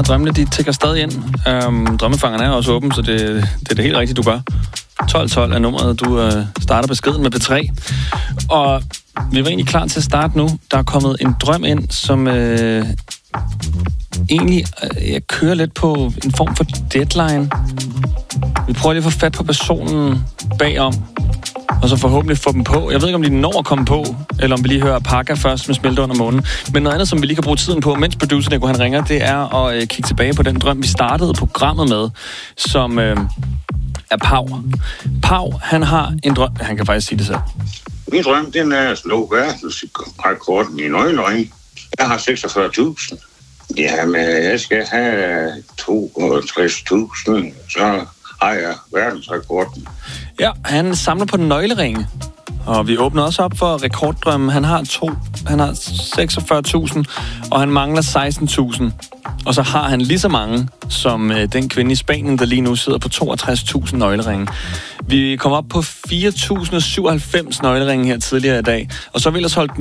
Ja, drømmene, de tikker stadig ind. Drømmefangeren er også åben, så det er det helt rigtigt, du gør. 1212 er nummeret, du starter beskeden med P3. Og vi var egentlig klar til at starte nu. Der er kommet en drøm ind, som egentlig jeg kører lidt på en form for deadline. Vi prøver lige at få fat på personen bagom, og så forhåbentlig få dem på. Jeg ved ikke, om de når at komme på, eller om vi lige hører Parker først med Smelte under månen. Men noget andet, som vi lige kan bruge tiden på, mens producer Nico han ringer, det er at kigge tilbage på den drøm, vi startede programmet med, som er Pau. Pau, han har en drøm. Han kan faktisk sige det selv. Min drøm, den er at slå verdensrekorden i nøglering. Jeg har 46.000. Jamen, jeg skal have 62.000, så har jeg verdensrekorden. Ja, han samler på nøgleringe. Og vi åbner også op for rekorddrømmen. Han har 46.000, og han mangler 16.000. Og så har han lige så mange som den kvinde i Spanien, der lige nu sidder på 62.000 nøgleringe. Vi kom op på 4.097 nøgleringe her tidligere i dag. Og så vil jeg holde